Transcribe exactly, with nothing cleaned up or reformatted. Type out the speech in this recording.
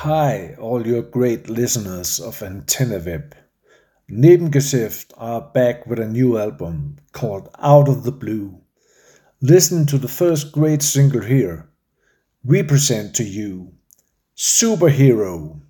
Hi, all your great listeners of Antenna Web. Nebengeschäft are back with a new album called Out of the Blue. Listen to the first great single here. We present to you Superhero.